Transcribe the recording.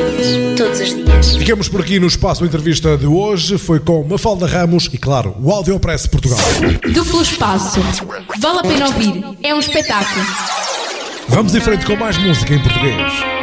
dias. Todos os dias. Ficamos por aqui no Espaço Entrevista de hoje. Foi com Mafalda Ramos e, claro, o Audiopress Portugal. Duplo Espaço. Vale a pena ouvir. É um espetáculo. Vamos em frente com mais música em português.